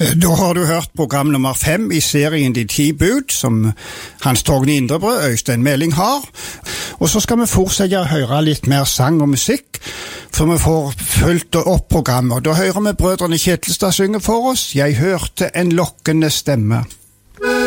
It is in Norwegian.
Da har du hørt program nummer 5 i serien De 10 bud, som Hans Torgny Indrebrød, Øystein Meling har. Og så skal vi fortsette å høre litt mer sang og musikk, for vi får fulgt opp programmet. Da hører vi brødrene Kjetilstad synge for oss. Jeg hørte en lokkende stemme.